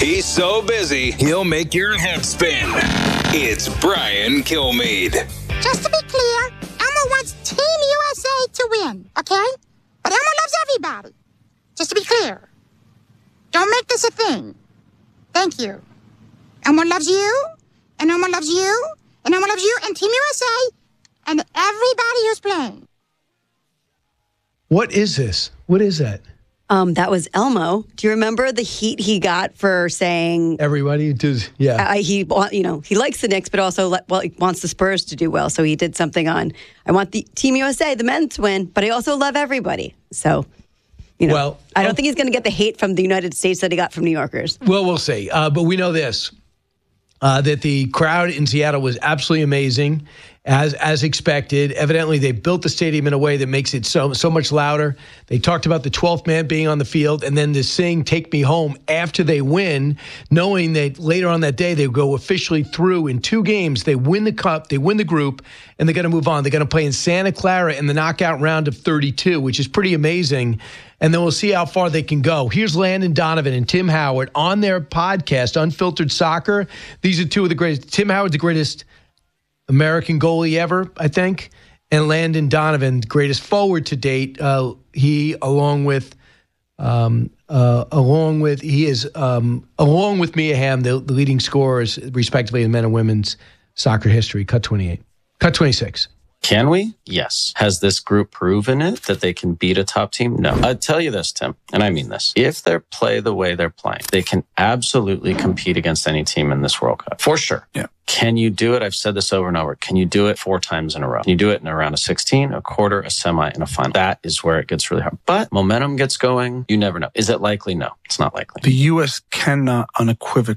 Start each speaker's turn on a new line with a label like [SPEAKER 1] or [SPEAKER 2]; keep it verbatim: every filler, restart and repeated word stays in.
[SPEAKER 1] He's so busy, he'll make your head spin. It's Brian Kilmeade.
[SPEAKER 2] Just to be clear, Elmo wants Team U S A to win, okay? But Elmo loves everybody. Just to be clear. Don't make this a thing. Thank you. Elmo loves you, and Elmo loves you, and Elmo loves you, and Team U S A, and everybody who's playing.
[SPEAKER 3] What is this? What is that?
[SPEAKER 4] Um, that was Elmo. Do you remember the heat he got for saying
[SPEAKER 3] everybody does? Yeah,
[SPEAKER 4] I, he you know he likes the Knicks, but also well he wants the Spurs to do well. So he did something on I want the Team U S A, the men to win, but I also love everybody. So you know,
[SPEAKER 3] well,
[SPEAKER 4] I don't
[SPEAKER 3] oh,
[SPEAKER 4] think he's going to get the hate from the United States that he got from New Yorkers.
[SPEAKER 3] Well, we'll see. Uh, but we know this. Uh, that the crowd in Seattle was absolutely amazing, as as expected. Evidently, they built the stadium in a way that makes it so so much louder. They talked about the twelfth man being on the field, and then to sing "Take Me Home" after they win, knowing that later on that day they go officially through in two games. They win the cup, they win the group, and they're going to move on. They're going to play in Santa Clara in the knockout round of thirty-two, which is pretty amazing. And then we'll see how far they can go. Here's Landon Donovan and Tim Howard on their podcast, Unfiltered Soccer. These are two of the greatest. Tim Howard's the greatest American goalie ever, I think. And Landon Donovan, greatest forward to date. Uh, he, along with, um, uh, along with, he is, um, along with Mia Hamm, the, the leading scorers, respectively, in men and women's soccer history. Cut twenty-eight. Cut twenty-six.
[SPEAKER 5] Can we? Yes. Has this group proven it, that they can beat a top team? No. I'll tell you this, Tim, and I mean this. If they play the way they're playing, they can absolutely compete against any team in this World Cup. For sure.
[SPEAKER 6] Yeah.
[SPEAKER 5] Can you do it? I've said this over and over. Can you do it four times in a row? Can you do it in a round of sixteen, a quarter, a semi, and a final? That is where it gets really hard. But momentum gets going. You never know. Is it likely? No, it's not likely.
[SPEAKER 6] The U S cannot unequivocally